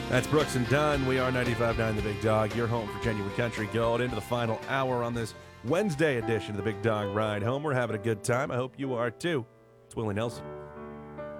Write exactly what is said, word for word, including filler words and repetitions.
That's Brooks and Dunn. We are ninety-five point nine The Big Dog, your home for genuine country gold. Into the final hour on this Wednesday edition of the Big Dog Ride Home. We're having a good time. I hope you are too. It's Willie Nelson.